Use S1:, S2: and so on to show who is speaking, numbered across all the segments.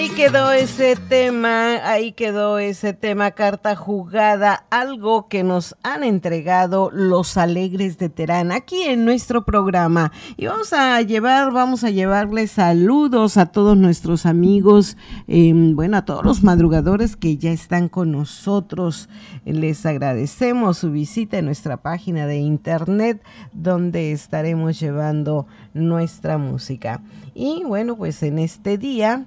S1: Ahí quedó ese tema, carta jugada, algo que nos han entregado los Alegres de Terán aquí en nuestro programa. Y vamos a llevarles saludos a todos nuestros amigos, a todos los madrugadores que ya están con nosotros. Les agradecemos su visita en nuestra página de internet, donde estaremos llevando nuestra música. Y bueno, pues en este día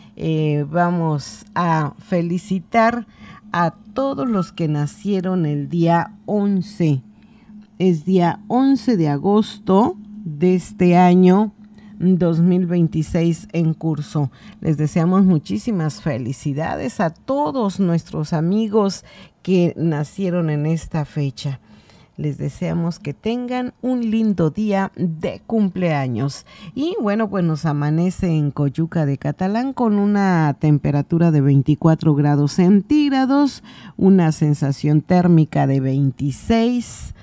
S1: vamos a felicitar a todos los que nacieron el día 11. Es día 11 de agosto de este año 2026 en curso. Les deseamos muchísimas felicidades a todos nuestros amigos que nacieron en esta fecha. Les deseamos que tengan un lindo día de cumpleaños. Y bueno, pues nos amanece en Coyuca de Catalán con una temperatura de 24 grados centígrados, una sensación térmica de 26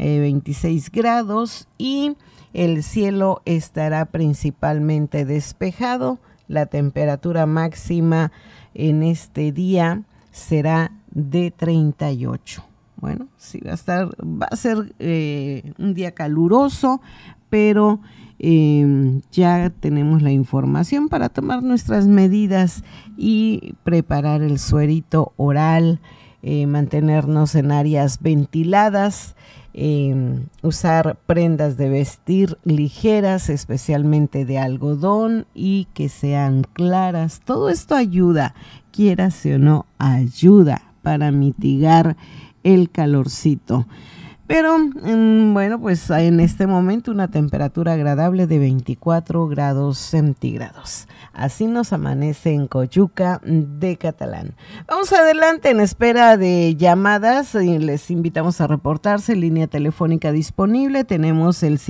S1: grados y el cielo estará principalmente despejado. La temperatura máxima en este día será de 38. Bueno, sí, va a ser un día caluroso, pero ya tenemos la información para tomar nuestras medidas y preparar el suerito oral, mantenernos en áreas ventiladas, usar prendas de vestir ligeras, especialmente de algodón y que sean claras. Todo esto ayuda, quierase o no, ayuda para mitigar el calorcito. Pero bueno, pues en este momento una temperatura agradable de 24 grados centígrados. Así nos amanece en Coyuca de Catalán. Vamos adelante en espera de llamadas y les invitamos a reportarse. Línea telefónica disponible. Tenemos el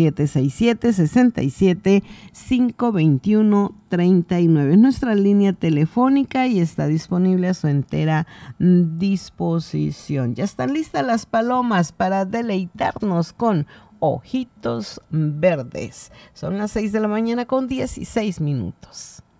S1: 767-67-521-39. Es nuestra línea telefónica y está disponible a su entera disposición. Ya están listas las palomas para deleitarnos con Ojitos Verdes. Son las 6 de la mañana con 16 minutos.